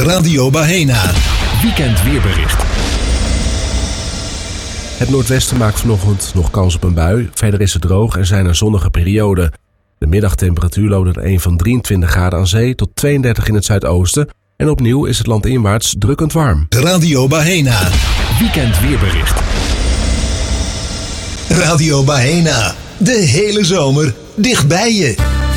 Radio Bahena. Weekend weerbericht. Het noordwesten maakt vanochtend nog kans op een bui. Verder is het droog en zijn er zonnige perioden. De middagtemperatuur loopt er een van 23 graden aan zee tot 32 in het zuidoosten. En opnieuw is het landinwaarts drukkend warm. Radio Bahena. Weekend weerbericht. Radio Bahena. De hele zomer dicht bij je.